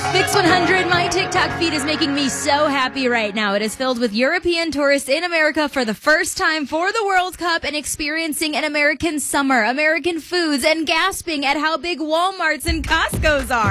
Fix 100, my TikTok feed is making me so happy right now. It is filled with European tourists in America for the first time for the World Cup and experiencing an American summer, American foods, and gasping at how big Walmarts and Costco's are.